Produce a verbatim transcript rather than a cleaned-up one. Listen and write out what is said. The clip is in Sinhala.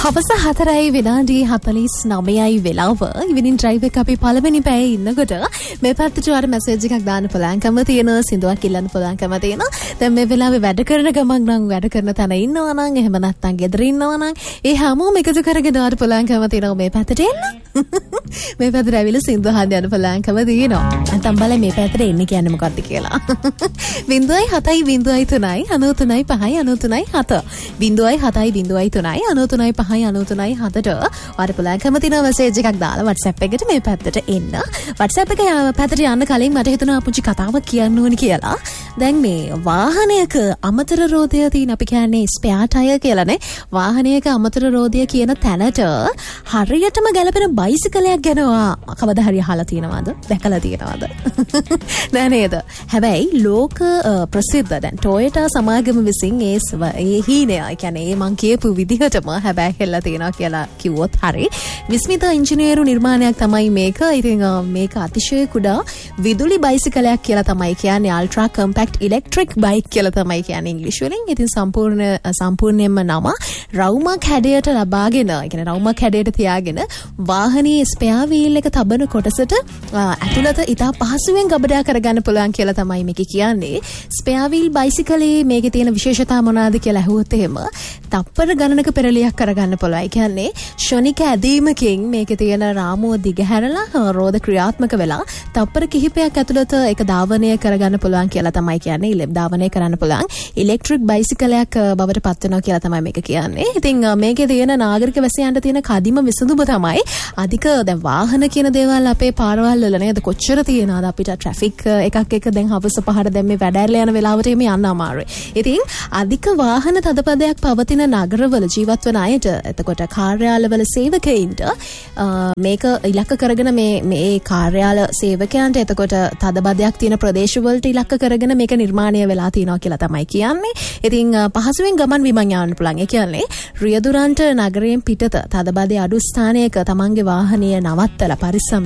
හවස හතරයි විනාඩි හතළිස් නවයයි වෙලාව. ඉවිනින් ඩ්‍රයිව් එක අපි පළවෙනි පැයේ ඉන්නකොට මේ පැත්තට ආර මැසේජ් එකක් දාන්න පුළුවන්කම තියෙනවා, සින්දුවක් ඉල්ලන්න පුළුවන්කම තියෙනවා. දැන් මේ වෙලාවේ වැඩ කරන ගමන් නම් වැඩ කරන තැන ඉන්නවා නම්, එහෙම නැත්නම් ගෙදර ඉන්නවා නම්, ඒ හැමෝම එකතු කරගෙන ආර පුළුවන්කම තියෙනවා මේ පැත්තට එන්න. මේ පැත්තට ඇවිල්ලා සින්දුව අහන්න යන්න පුළුවන්කම තියෙනවා. නැත්නම් බලන්න මේ පැත්තට එන්න කියන්නේ මොකක්ද කියලා. බිංදුවයි හතයි බිංදුවයි තුනයි අනූ තුනයි පහයි අනූ තුනයි හත. බිංදුවයි හතයි බිංදුවයි තුනයි අනූ තුනයි පහයි අනූ තුනයි හතට ඔයාලට පුළුවන්කම තියෙන මැසේජ් එකක් දාලා WhatsApp එකට මේ පැත්තට එන්න. WhatsApp එක පැත්තට යන්න කලින් මට හිතුණා පුංචි කතාවක් කියන්න ඕනි කියලා. දැන් මේ වාහනයක අමතර රෝදය තියෙන, අපි කියන්නේ ස්පෙයා ටයර් කියලානේ. වාහනයක අමතර රෝදය කියන තැනට හරියටම ගැලපෙන බයිසිකලයක් ගැන කවදා හරි අහලා තියෙනවද? දැකලා තියෙනවද? නෑ නේද? හැබැයි ලෝක ප්‍රසිද්ධ දැන් Toyota සමාගම විසින් ඒ ඒ හීනය, කියන්නේ ඒ මං කියපු විදිහටම හැබැයි හෙල්ලා තියෙනවා කියලා කිව්වොත් හරි. විස්මිත ඉංජිනේරු නිර්මාණයක් තමයි මේක. ඉතින් මේක අතිශය කුඩා විදුලි බයිසිකලයක් කියලා තමයි කියන්නේ. අල්ට්‍රා කම්පැක්ට් ඉලෙක්ට්‍රික් බයික් කියලා තමයි කියන්නේ ඉංග්‍රීසි වලින්. ඉතින් සම්පූර්ණ සම්පූර්ණයෙන්ම නම රවුමක් හැඩයට ලබාගෙන, කියන්නේ රවුමක් හැඩයට තියාගෙන වාහනයේ ස්පෙයා වීල් එක තබන කොටසට ඇතුළත ඉතා පහසුවෙන් ගබඩා කරගන්න පුළුවන් කියලා තමයි මේක කියන්නේ. ස්පෙයා වීල් බයිසිකලේ මේකේ තියෙන විශේෂතා මොනවාද කියලා අහුවොත් එහෙම තප්පර ගණනක පෙරලියක් කරගන්න පුළුවන්. ඒ කියන්නේ ශනික ඇදීමකින් මේකේ තියෙන රාමුව දිගහැරලා රෝද ක්‍රියාත්මක වෙලා තප්පර කිහිපයක් ඇතුළත ඒක ධාවනය කරගන්න පුළුවන් කියලා තමයි කියන්නේ. ඉලෙබ් ධාවනය කරන්න පුළුවන් ඉලෙක්ට්‍රික් බයිසිකලයක් බවට පත් වෙනවා කියලා තමයි මේක කියන්නේ. ඉතින් මේකේ තියෙන නාගරික වැසියන්ට තියෙන කදිම විසඳුම තමයි අධික දැන් වාහන කියන දේවල් අපේ පාරවල් වල නේද කොච්චර තියෙනවද අපිට ට්‍රැෆික් එකක් එක දැන් හවස පහට දැන් මේ වැඩැරලා යන වෙලාවට එමෙ යන්න අමාරුයි. ඉතින් අධික වාහන තදපදයක් පවතින නගරවල ජීවත් වන අයට, එතකොට කාර්යාලවල සේවකයින්ට මේක ඉලක්ක කරගෙන මේ මේ කාර්යාල සේවකයන්ට එතකොට තදබදයක් තියෙන ප්‍රදේශවලට ඉලක්ක කරගෙන මේක නිර්මාණය වෙලා තියෙනවා කියලා තමයි කියන්නේ. ඉතින් පහසුවෙන් ගමන් විමන් යන්න පුළුවන්. ඒ කියන්නේ රියදුරන්ට නගරයෙන් පිටත තදබදයේ අඩු ස්ථානයක තමන්ගේ වාහනය නවත්තලා පරිස්සම්